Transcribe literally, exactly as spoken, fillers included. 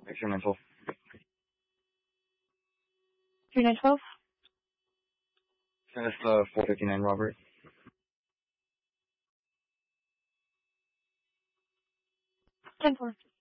Extra nine twelve. three nine twelve. Send us the four fifty-nine, Robert. ten four.